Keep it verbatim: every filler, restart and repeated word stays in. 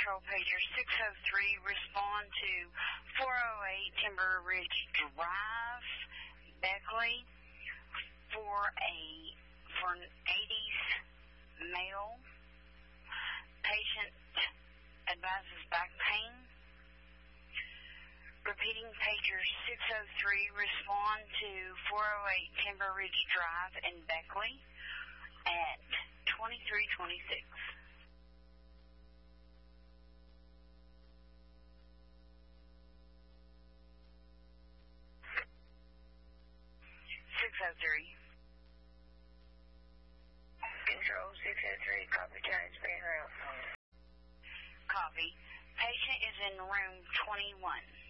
Control Pager six oh three, respond to four oh eight Timber Ridge Drive, Beckley, for a for an eighties male. Patient advises back pain. Repeating pager six oh three, respond to four oh eight Timber Ridge Drive in Beckley at twenty-three twenty-six. six oh three. Control six oh three, copy transferring route. Copy. Patient is in room twenty-one.